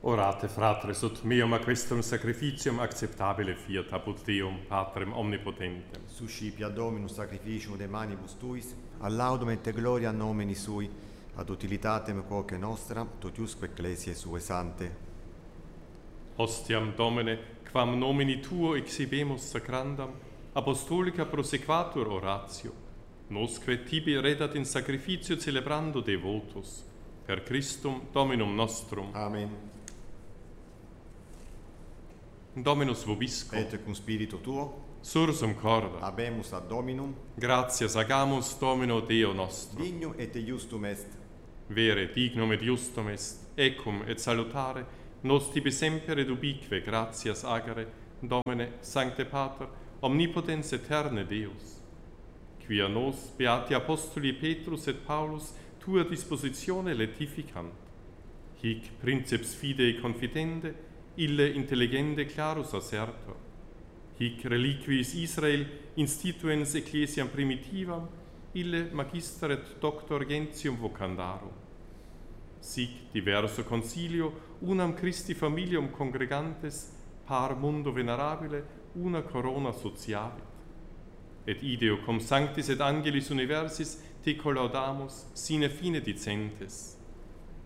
Orate, fratres, ut meum a questum sacrificium acceptabile fiat apud Deum, Patrem omnipotentem. Suscipia Dominus sacrificium de manibus tuis, ad laudum et gloria nomini sui, ad utilitatem quoque nostra, totiusque ecclesiae sue sante. Hostiam Domine, quam nomini Tuo exhibemus sacrandam, apostolica prosequatur oratio, nosque tibi redat in sacrificio celebrando devotus, per Christum Dominum nostrum. Amen. Dominus vobisco, Et cum spiritu tuo, sursum corda, habemus ad Dominum, gratias agamus Domino Deo nostro. dignum et justum est, Vere dignum et justum est, ecum et salutare, nos tibi semper et ubique gratias agere, Domine, Sancte Pater, omnipotens eterne Deus, quia nos, beati apostoli Petrus et Paulus, tua dispositione letificant, hic princeps fidei confidende, ille intelligende clarus assertor, hic reliquiis Israel instituens ecclesiam primitivam, ille magister et doctor gentium vocandarum. Sic diverso concilio, unam Christi familium congregantes, par mundo venerabile, una corona sociavit. Et ideo cum sanctis et angelis universis te collaudamus sine fine dicentes.